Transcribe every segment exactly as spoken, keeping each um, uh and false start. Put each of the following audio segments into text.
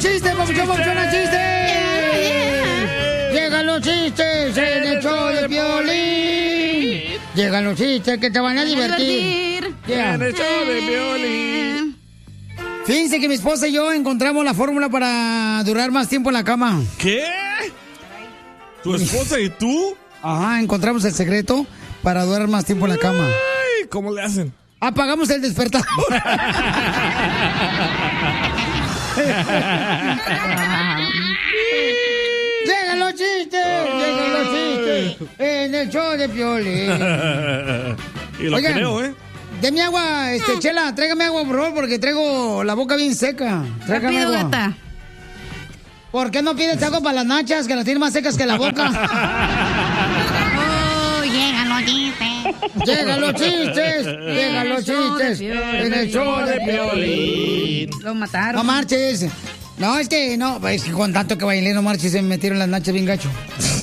chistes, papuchón, papuchón, chistes. Llegan los chistes en el show de Piolín. Llegan los chistes que te van a divertir. Yeah. En el show de Piolín. Fíjense que mi esposa y yo encontramos la fórmula para durar más tiempo en la cama. ¿Qué? ¿Tu esposa y tú? Ajá, encontramos el secreto para durar más tiempo en la cama. Ay, ¿cómo le hacen? Apagamos el despertador. ¡Llegan los chistes! ¡Llegan los chistes! En el show de Piolín. Y lo Oigan, creo, ¿eh? Deme agua, este, Chela, tráigame agua, por favor, porque traigo la boca bien seca. Tráigame Rápido, agua. gata. ¿Por qué no pides agua para las nachas, que las tienes más secas que la boca? Oh, llegan los chistes. ¡Llegan los chistes! ¡Llegan los chistes! En el show de Piolín. Lo mataron. No marches. No, es que no, es que con tanto que bailé, no marches, se me metieron las nachas bien gacho.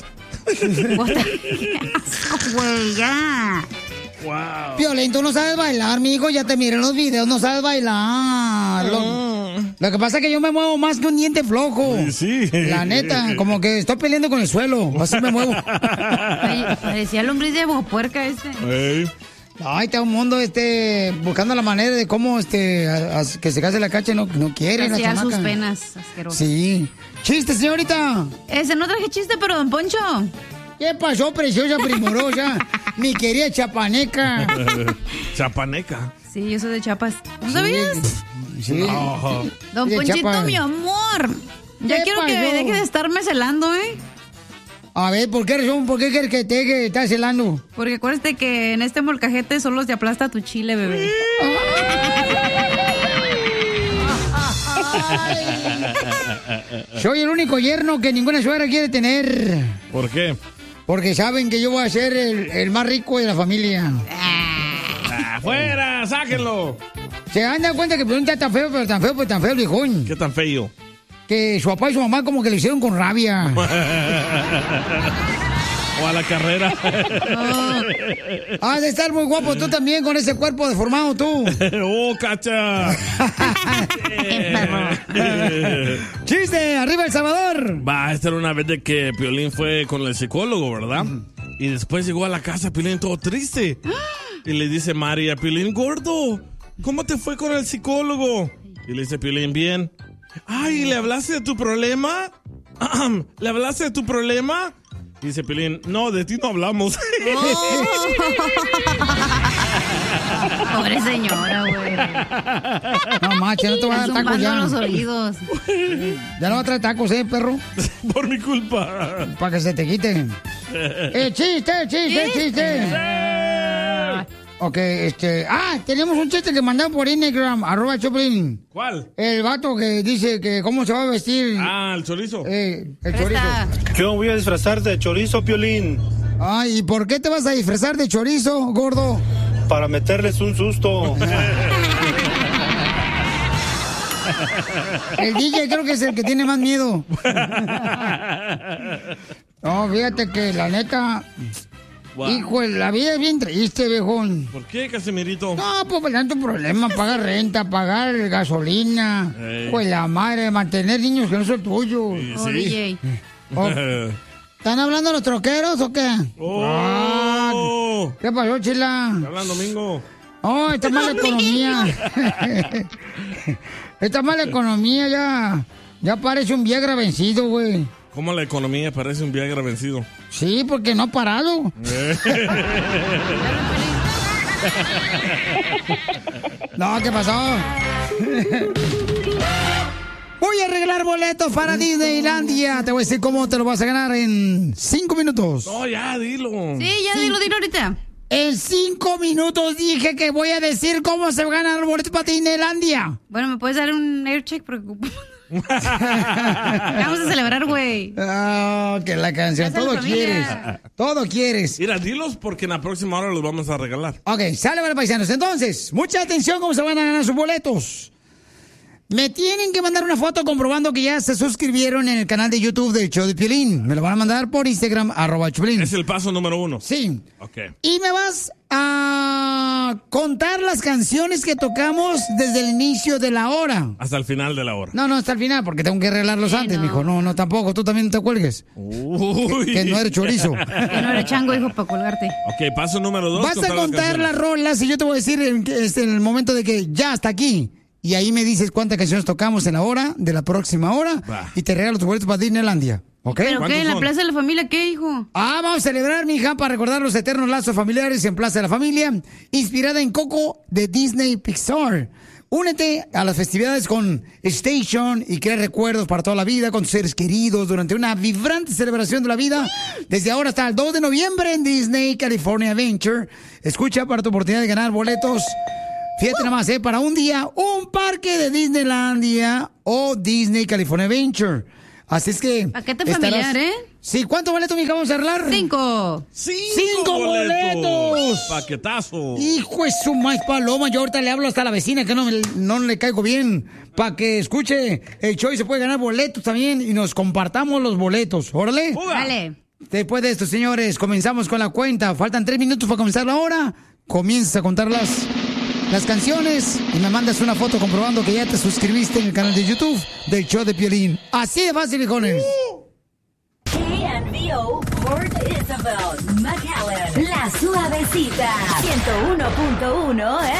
Güey, ya. Wow. Piolín, tú no sabes bailar, mijo, ya te miré en los videos, no sabes bailar. Lo, lo que pasa es que yo me muevo más que un diente flojo. Sí. La neta, como que estoy peleando con el suelo, así me muevo. Ay, parecía lombriz de puerca este. Hey. Ay, está un mundo este buscando la manera de cómo este a- a- que se case la cacha, no, no quiere la Hacía sus chamaca. penas asquerosas. Sí. Chiste, señorita. Ese no traje chiste, pero don Poncho. ¿Qué pasó, preciosa primorosa? Mi querida chapaneca. Chapaneca. Sí, yo soy de Chiapas. ¿No sabías? Sí. Oh. Don De Ponchito, Chiapas. mi amor. Ya ¿Qué quiero que pasó? deje de estarme celando, ¿eh? A ver, ¿por qué razón? ¿Por qué quieres que te que estás celando? Porque acuérdate que en este molcajete solo se aplasta tu chile, bebé. Soy el único yerno que ninguna suegra quiere tener. ¿Por qué? Porque saben que yo voy a ser el, el más rico de la familia. ¡Afuera! ¡Sáquenlo! Se dan dado cuenta que Piolín está tan feo, pero tan feo, pero tan feo el viejón. ¿Qué tan feo? Que su papá y su mamá como que le hicieron con rabia. O a la carrera. Has de estar muy guapo tú también con ese cuerpo deformado tú. ¡Oh, cacha! ¡Chiste! ¡Arriba El Salvador! Va, esta era una vez de que Piolín fue con el psicólogo, ¿verdad? Y después llegó a la casa Piolín todo triste. Y le dice María, Piolín, gordo, ¿cómo te fue con el psicólogo? Y le dice Piolín, bien. Ay, ¿le hablaste de tu problema? ¿Le hablaste de tu problema? Y dice Piolín, no, de ti no hablamos. Pobre señora, güey. No, macho, no te vas a dar tacos Zumbando ya. los oídos. Ya no va a traer tacos, ¿eh, perro? Por mi culpa. Para que se te quiten. ¡Eh, chiste, chiste, chiste! Ok, este... Ah, tenemos un chiste que mandaron por Instagram, arroba Choplin. ¿Cuál? El vato que dice que cómo se va a vestir. Ah, el chorizo. Eh, el chorizo. Yo me voy a disfrazar de chorizo, Piolín. Ay, ¿y por qué te vas a disfrazar de chorizo, gordo? Para meterles un susto. El D J creo que es el que tiene más miedo. No, fíjate que la neta... Wow. Hijo, la vida es bien triste, viejón. ¿Por qué, Casimirito? No, pues tanto problema, pagar renta, pagar gasolina, Ey. pues la madre, mantener niños que no son tuyos. Sí, Oh, sí. D J. Oh, ¿están hablando los troqueros o qué? Oh. Ah, ¿qué pasó, chila? Hablan domingo. Oh, está mala economía. Está mala economía ya. Ya parece un Viagra vencido, güey. ¿Cómo la economía parece un Viagra vencido? Sí, porque no ha parado. No, ¿qué pasó? Voy a arreglar boletos para Disneylandia. Te voy a decir cómo te lo vas a ganar en cinco minutos. No, ya, dilo. Sí, ya dilo, dilo ahorita. En cinco minutos dije que voy a decir cómo se ganan los boletos para Disneylandia. Bueno, ¿me puedes dar un air check? Porque... Vamos a celebrar, güey. Ah, que la canción. Esa es Todo la familia. quieres. Todo quieres. Mira, dilos porque en la próxima hora los vamos a regalar. Ok, sale, para paisanos. Entonces, mucha atención cómo se van a ganar sus boletos. Me tienen que mandar una foto comprobando que ya se suscribieron en el canal de YouTube del Show de Piolín. Me lo van a mandar por Instagram, arroba Piolín. Es el paso número uno. Sí. Ok. Y me vas a contar las canciones que tocamos desde el inicio de la hora. Hasta el final de la hora. No, no, hasta el final, porque tengo que arreglarlos sí, antes, no. mijo. No, no, tampoco. Tú también te cuelgues. Uy. Que, que no eres chorizo. Que no eres chango, hijo, para colgarte. Ok, paso número dos. Vas a contar las rolas y yo te voy a decir en, este, en el momento de que ya hasta aquí. Y ahí me dices cuántas canciones tocamos en la hora de la próxima hora. Bah. Y te regalo tus boletos para Disneylandia. ¿Ok? ¿Pero qué? ¿En la Plaza de la Familia qué, hijo? Ah, vamos a celebrar, mija, para recordar los eternos lazos familiares en Plaza de la Familia, inspirada en Coco de Disney Pixar. Únete a las festividades con Station y crea recuerdos para toda la vida con tus seres queridos durante una vibrante celebración de la vida. Desde ahora hasta el dos de noviembre en Disney California Adventure. Escucha para tu oportunidad de ganar boletos. Fíjate uh. nada más, ¿eh? Para un día, un parque de Disneylandia o Disney California Adventure. Así es que... Paquete estarás... familiar, ¿eh? Sí, ¿cuántos boletos, mija, vamos a arreglar? Cinco. Cinco, Cinco boletos. boletos. Paquetazo. Hijo de su maíz paloma, yo ahorita le hablo hasta a la vecina que no, no le caigo bien. Para que escuche el show y se puede ganar boletos también y nos compartamos los boletos. Órale. Dale. Después de esto, señores, comenzamos con la cuenta. Faltan tres minutos para comenzar la hora. Comienzas a contar las... las canciones y me mandas una foto comprobando que ya te suscribiste en el canal de YouTube del Show de Piolín. Así de fácil, hijones. K and V O, Port Isabel, McAllen, La Suavecita, ciento uno punto uno